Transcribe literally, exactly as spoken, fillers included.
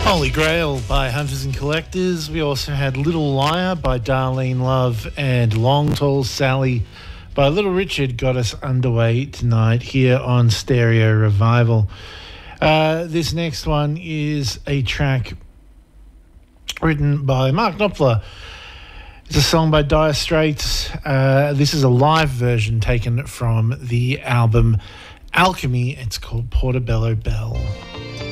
Holy Grail by Hunters and Collectors. We also had Little Liar by Darlene Love and Long Tall Sally by Little Richard got us underway tonight here on Stereo Revival. Uh, this next one is a track written by Mark Knopfler. It's a song by Dire Straits. Uh, this is a live version taken from the album Alchemy. It's called Portobello Bell.